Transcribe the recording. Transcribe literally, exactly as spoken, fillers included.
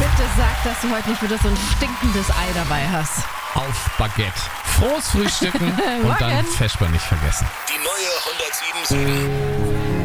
Bitte sag, dass du heute nicht wieder so ein stinkendes Ei dabei hast. Auf Baguette. Frohes Frühstücken und dann Vesper nicht vergessen. Die neue hundertsieben Komma sieben